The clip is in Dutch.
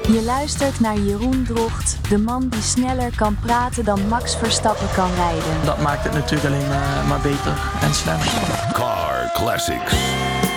Je luistert naar Jeroen Drocht, de man die sneller kan praten dan Max Verstappen kan rijden. Dat maakt het natuurlijk alleen maar beter en sneller. Car Classics.